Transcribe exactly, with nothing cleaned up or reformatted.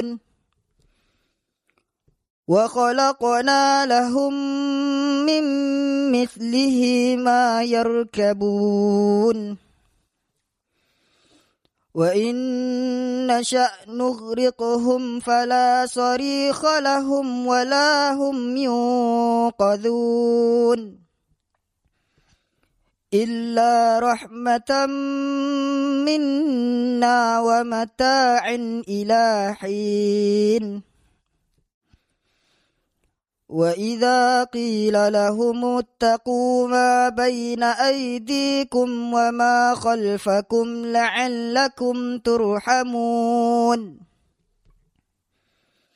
يركبون وخلقنا لهم من مثله ما يركبون وإن نشأ نغرقهم فلا صريخ لهم ولا هم ينقذون إلا رحمة منا ومتاع إلى حين وإذا قيل لهم اتقوا ما بين أيديكم وما خلفكم لعلكم ترحمون